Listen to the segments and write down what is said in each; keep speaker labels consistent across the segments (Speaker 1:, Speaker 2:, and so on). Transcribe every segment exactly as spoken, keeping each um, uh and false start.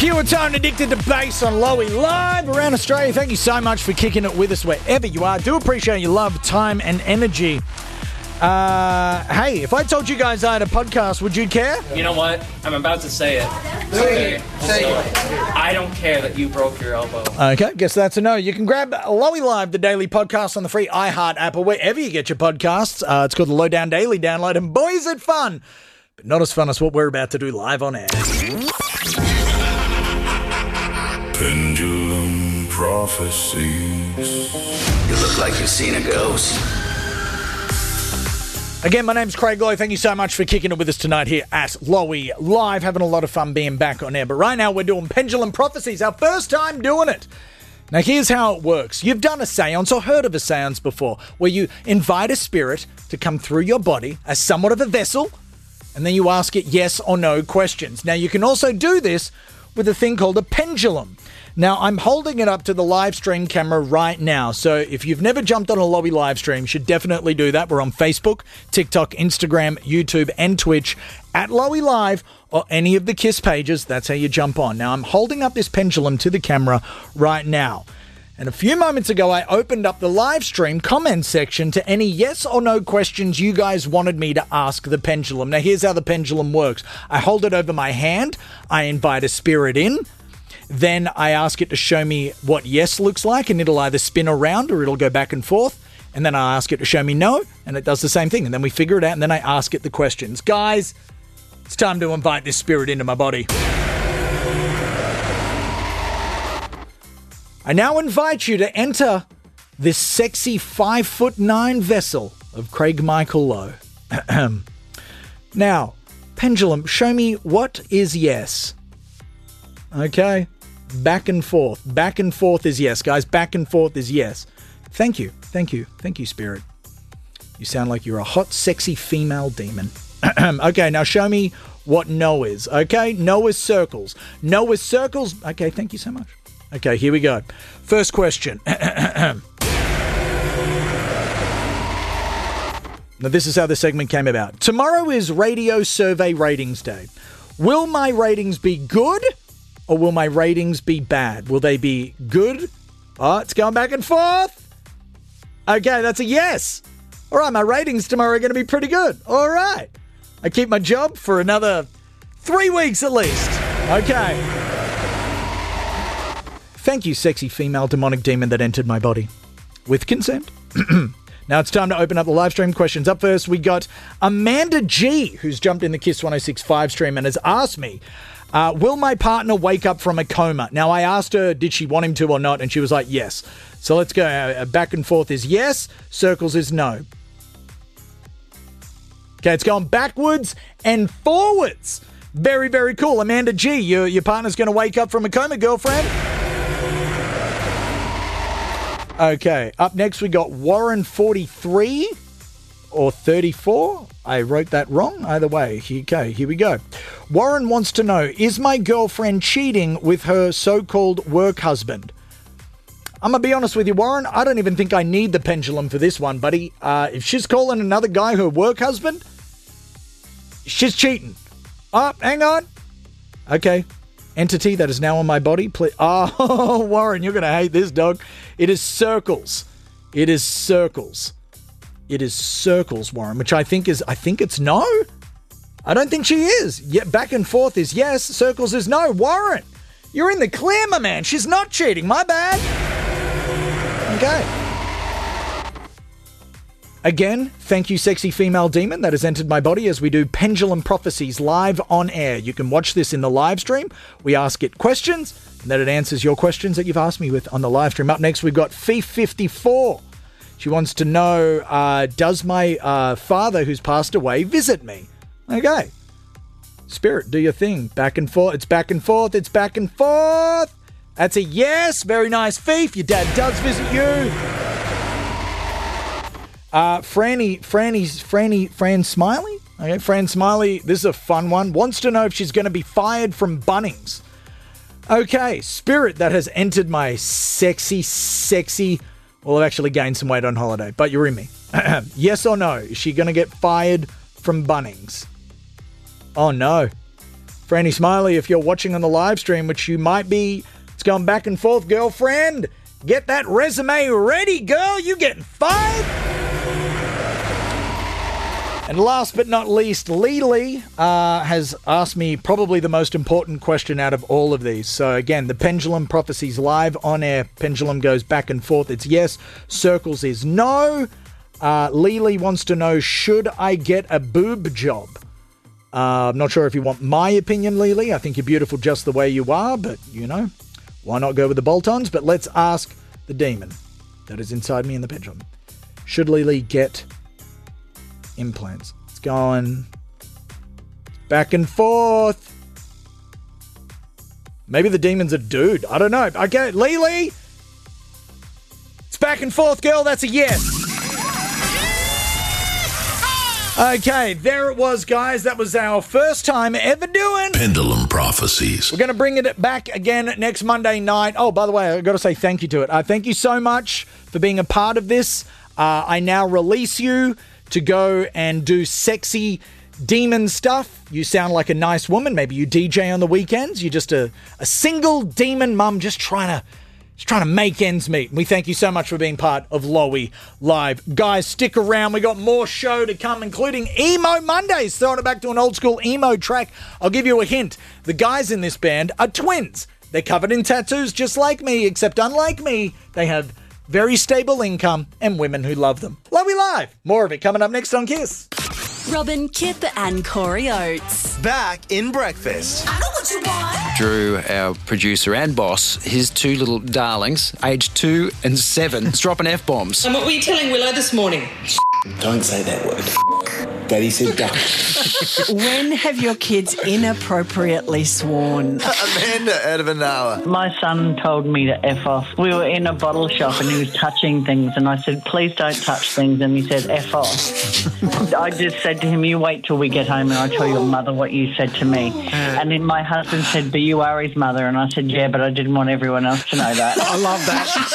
Speaker 1: Pure Tone, Addicted to Bass on Lowy Live around Australia. Thank you so much for kicking it with us wherever you are. Do appreciate your love, time and energy. Uh, hey, if I told you guys I had a podcast, would you care?
Speaker 2: You know what? I'm about to say it. Say it. Say it. I don't care that you broke your elbow.
Speaker 1: Okay, guess that's a no. You can grab Lowy Live, the daily podcast on the free iHeart app or wherever you get your podcasts. Uh, it's called the Lowdown Daily Download, and boy, is it fun. But not as fun as what we're about to do live on air.
Speaker 3: Pendulum prophecies.
Speaker 4: You look like you've seen a ghost.
Speaker 1: Again, my name's Craig Lowe. Thank you so much for kicking it with us tonight here at Lowy Live. Having a lot of fun being back on air. But right now we're doing Pendulum Prophecies. Our first time doing it. Now here's how it works. You've done a seance or heard of a seance before where you invite a spirit to come through your body as somewhat of a vessel, and then you ask it yes or no questions. Now you can also do this with a thing called a pendulum. Now, I'm holding it up to the live stream camera right now, so if you've never jumped on a Lowy live stream, you should definitely do that. We're on Facebook, TikTok, Instagram, YouTube, and Twitch at Lowy Live, or any of the KISS pages. That's how you jump on. Now, I'm holding up this pendulum to the camera right now, and a few moments ago, I opened up the live stream comment section to any yes or no questions you guys wanted me to ask the pendulum. Now, here's how the pendulum works. I hold it over my hand, I invite a spirit in, then I ask it to show me what yes looks like, and it'll either spin around or it'll go back and forth. And then I ask it to show me no, and it does the same thing. And then we figure it out, and then I ask it the questions. Guys, it's time to invite this spirit into my body. I now invite you to enter this sexy five foot nine vessel of Craig Michael Lowe. Now, pendulum, show me what is yes. Okay. Back and forth. Back and forth is yes, guys. Back and forth is yes. Thank you. Thank you. Thank you, Spirit. You sound like you're a hot, sexy female demon. Okay, now show me what no is. Okay, no is circles. No is circles. Okay, thank you so much. Okay, here we go. First question. Now, this is how the segment came about. Tomorrow is Radio Survey Ratings Day. Will my ratings be good? Or will my ratings be bad? Will they be good? Oh, it's going back and forth. Okay, that's a yes. All right, my ratings tomorrow are going to be pretty good. All right. I keep my job for another three weeks at least. Okay. Thank you, sexy female demonic demon that entered my body. With consent. Now it's time to open up the live stream questions. Up first, we got Amanda G, who's jumped in the KISS one oh six point five stream and has asked me, Uh, will my partner wake up from a coma? Now, I asked her, did she want him to or not? And she was like, yes. So let's go. Uh, back and forth is yes. Circles is no. Okay, it's going backwards and forwards. Very, very cool. Amanda G, your, your partner's going to wake up from a coma, girlfriend? Okay, up next we got Warren forty-three or thirty-four. I wrote that wrong. Either way. Okay, here we go. Warren wants to know, is my girlfriend cheating with her so-called work husband? I'm going to be honest with you, Warren. I don't even think I need the pendulum for this one, buddy. Uh, if she's calling another guy her work husband, she's cheating. Oh, hang on. Okay. Entity that is now on my body. Please. Oh, Warren, you're going to hate this, dog. It is circles. It is circles. It is circles, Warren, which I think is, I think it's no. I don't think she is. Yeah, back and forth is yes. Circles is no. Warren, you're in the clear, my man. She's not cheating. My bad. Okay. Again, thank you, sexy female demon that has entered my body as we do Pendulum Prophecies live on air. You can watch this in the live stream. We ask it questions, and then it answers your questions that you've asked me with on the live stream. Up next, we've got Fief fifty-four. She wants to know, uh, does my uh, father who's passed away visit me? Okay. Spirit, do your thing. Back and forth. It's back and forth. It's back and forth. That's a yes. Very nice, Fief. Your dad does visit you. Uh, Franny, Franny's, Franny, Fran Smiley? Okay, Fran Smiley, this is a fun one. Wants to know if she's going to be fired from Bunnings. Okay, Spirit that has entered my sexy, sexy... Well, I've actually gained some weight on holiday, but you're in me. Yes or no? Is she going to get fired from Bunnings? Oh, no. Franny Smiley, if you're watching on the live stream, which you might be, it's going back and forth, girlfriend. Get that resume ready, girl. You getting five? And last but not least, Lily uh, has asked me probably the most important question out of all of these. So again, the Pendulum Prophecies live on air. Pendulum goes back and forth. It's yes. Circles is no. Uh, Lily wants to know, should I get a boob job? Uh, I'm not sure if you want my opinion, Lily. I think you're beautiful just the way you are, but, you know, why not go with the bolt-ons? But let's ask the demon that is inside me in the pendulum. Should Lily get implants? It's going back and forth. Maybe the demon's a dude. I don't know. Okay, Lily. It's back and forth, girl. That's a yes. Okay, there it was, guys. That was our first time ever doing
Speaker 3: Pendulum Prophecies.
Speaker 1: We're going to bring it back again next Monday night. Oh, by the way, I've got to say thank you to it. Uh, thank you so much for being a part of this. Uh, I now release you to go and do sexy demon stuff. You sound like a nice woman. Maybe you D J on the weekends. You're just a, a single demon mum just trying to just trying to make ends meet. We thank you so much for being part of Lowy Live. Guys, stick around. We got more show to come, including Emo Mondays. Throwing it back to an old school emo track. I'll give you a hint. The guys in this band are twins. They're covered in tattoos just like me, except unlike me, they have very stable income and women who love them. Lowy Live. More of it coming up next on Kiss.
Speaker 5: Robin, Kip and Corey Oates.
Speaker 6: Back in breakfast.
Speaker 5: I know what you want.
Speaker 7: Drew, our producer and boss, his two little darlings, aged two and seven, is dropping F-bombs.
Speaker 8: And what were you telling Willow this morning?
Speaker 4: Don't say that word. Daddy said duck.
Speaker 9: When have your kids inappropriately sworn?
Speaker 6: Amanda out of an hour.
Speaker 10: My son told me to F off. We were in a bottle shop and he was touching things and I said, please don't touch things, and he said, F off. I just said to him, you wait till we get home and I'll tell your mother what you said to me. And then my husband said, but you are his mother. And I said, yeah, but I didn't want everyone else to know that.
Speaker 1: I love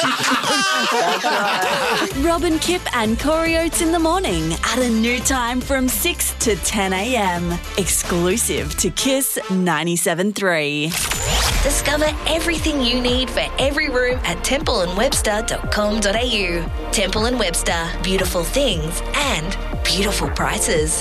Speaker 1: that.
Speaker 10: That's right.
Speaker 5: Robin, Kip and Corey Oates in the morning at a new time from six to ten a.m. Exclusive to Kiss ninety-seven point three.
Speaker 11: Discover everything you need for every room at temple and webster dot com dot a u. Temple and Webster, beautiful things and beautiful prices.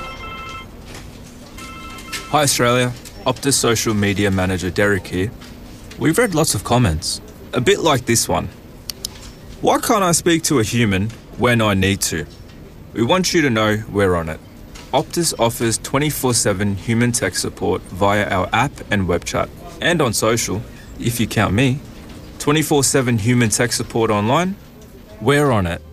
Speaker 12: Hi Australia, Optus social media manager Derek here. We've read lots of comments, a bit like this one. Why can't I speak to a human when I need to? We want you to know we're on it. Optus offers twenty-four seven human tech support via our app and web chat. And on social, if you count me, twenty-four seven human tech support online, we're on it.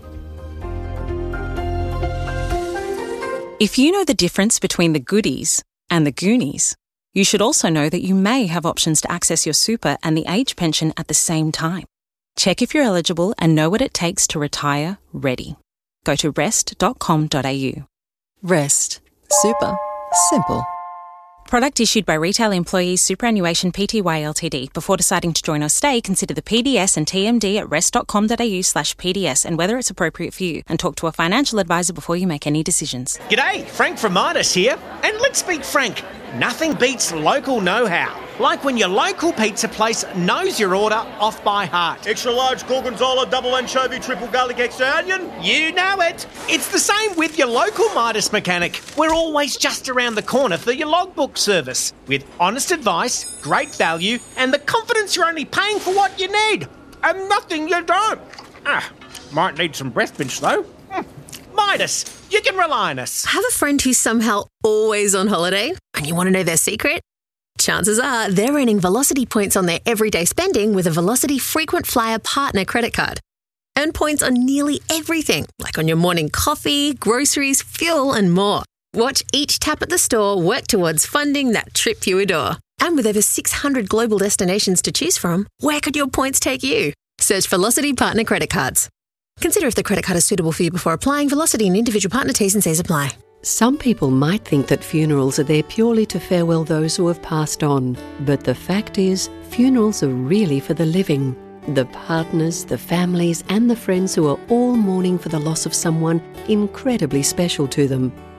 Speaker 13: If you know the difference between the goodies and the Goonies, you should also know that you may have options to access your super and the age pension at the same time. Check if you're eligible and know what it takes to retire ready. Go to rest dot com dot a u.
Speaker 14: Rest. Super. Simple.
Speaker 13: Product issued by Retail Employees Superannuation Pty Ltd. Before deciding to join or stay, consider the P D S and T M D at rest dot com dot a u slash P D S and whether it's appropriate for you, and talk to a financial advisor before you make any decisions.
Speaker 15: G'day, Frank from Midas here. And let's speak frank, nothing beats local know-how. Like when your local pizza place knows your order off by heart.
Speaker 16: Extra large gorgonzola, double anchovy, triple garlic, extra onion.
Speaker 15: You know it. It's the same with your local Midas mechanic. We're always just around the corner for your logbook service. With honest advice, great value, and the confidence you're only paying for what you need. And nothing you don't. Ah, might need some breath mints though. Midas, you can rely on us.
Speaker 17: Have a friend who's somehow always on holiday and you want to know their secret? Chances are they're earning Velocity points on their everyday spending with a Velocity Frequent Flyer Partner credit card. Earn points on nearly everything, like on your morning coffee, groceries, fuel and more. Watch each tap at the store work towards funding that trip you adore. And with over six hundred global destinations to choose from, where could your points take you? Search Velocity Partner Credit Cards. Consider if the credit card is suitable for you before applying. Velocity and individual partner T's and C's apply.
Speaker 14: Some people might think that funerals are there purely to farewell those who have passed on. But the fact is, funerals are really for the living. The partners, the families and the friends who are all mourning for the loss of someone incredibly special to them.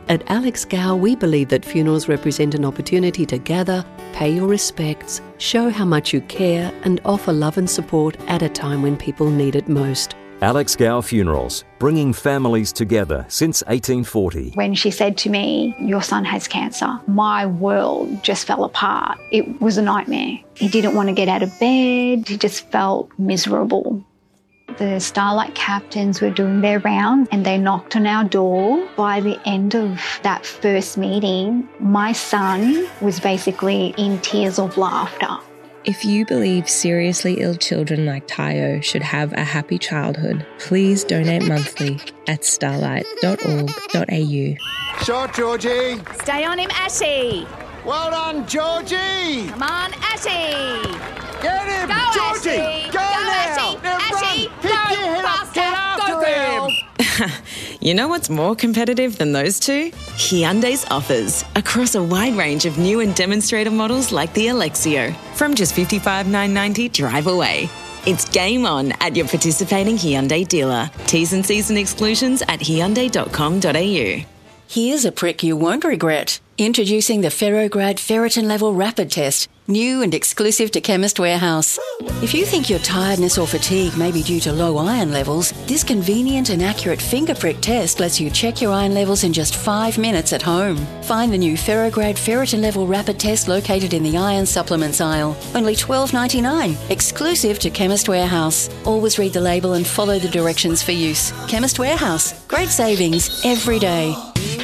Speaker 14: At Alex Gow, we believe that funerals represent an opportunity to gather, pay your respects, show how much you care, and offer love and support at a time when people need it most.
Speaker 8: Alex Gow Funerals, bringing families together since eighteen forty.
Speaker 18: When she said to me, "Your son has cancer," my world just fell apart. It was a nightmare. He didn't want to get out of bed. He just felt miserable. The Starlight captains were doing their round and they knocked on our door. By the end of that first meeting, my son was basically in tears of laughter.
Speaker 19: If you believe seriously ill children like Tayo should have a happy childhood, please donate monthly at starlight dot org dot a u.
Speaker 20: Shot, Georgie.
Speaker 21: Stay on him, Ashy.
Speaker 20: Well done, Georgie.
Speaker 21: Come on, Ashy.
Speaker 20: Get him,
Speaker 21: Go,
Speaker 20: Georgie.
Speaker 21: Ashy.
Speaker 20: Go,
Speaker 21: Go,
Speaker 20: now.
Speaker 21: Ashy.
Speaker 20: Now
Speaker 21: Ashy,
Speaker 20: run.
Speaker 21: go,
Speaker 20: Pick your head up.
Speaker 21: faster.
Speaker 20: Get after
Speaker 21: Go, girl.
Speaker 20: him.
Speaker 5: You know what's more competitive than those two? Hyundai's offers across a wide range of new and demonstrator models like the Alexio from just fifty-five thousand nine hundred ninety dollars drive away. It's game on at your participating Hyundai dealer. T's and C's and exclusions at hyundai dot com dot a u.
Speaker 22: Here's a prick you won't regret. Introducing the Ferrograd Ferritin Level Rapid Test, new and exclusive to Chemist Warehouse. If you think your tiredness or fatigue may be due to low iron levels, this convenient and accurate finger prick test lets you check your iron levels in just five minutes at home. Find the new Ferrograd Ferritin Level Rapid Test located in the iron supplements aisle. Only twelve dollars ninety-nine, exclusive to Chemist Warehouse. Always read the label and follow the directions for use. Chemist Warehouse. Great savings every day.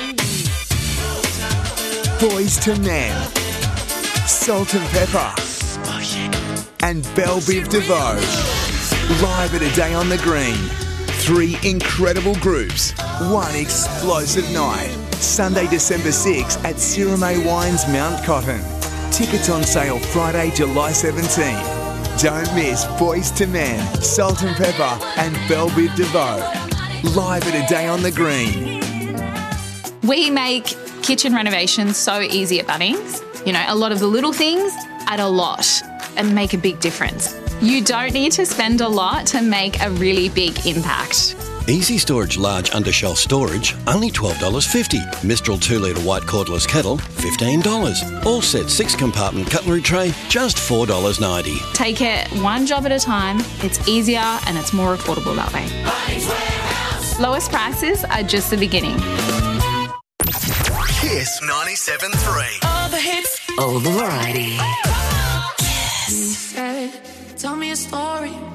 Speaker 23: Boys to Men, Salt and Pepper, and Belle Biv DeVoe. Live at A Day on the Green. Three incredible groups, one explosive night. Sunday, December sixth at Sirame Wines, Mount Cotton. Tickets on sale Friday, July seventeenth. Don't miss Boys to Men, Salt and Pepper, and Belle Biv DeVoe. Live at A Day on the Green.
Speaker 24: We make kitchen renovations so easy at Bunnings. You know, a lot of the little things add a lot and make a big difference. You don't need to spend a lot to make a really big impact.
Speaker 25: Easy Storage Large Undershelf Storage, only twelve dollars fifty. Mistral two litre white cordless kettle, fifteen dollars. All set six compartment cutlery tray, just four dollars ninety.
Speaker 24: Take it one job at a time. It's easier and it's more affordable that way. Lowest prices are just the beginning.
Speaker 6: Kiss ninety-seven point three.
Speaker 11: All the hits, all the variety. Kiss.
Speaker 26: Tell me a story.